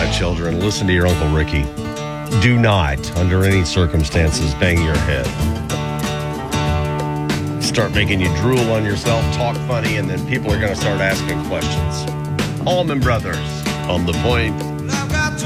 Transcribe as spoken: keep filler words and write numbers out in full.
uh, children, listen to your Uncle Ricky. Do not, under any circumstances, bang your head. Start making you drool on yourself, talk funny, and then people are going to start asking questions. Allman Brothers on The Point.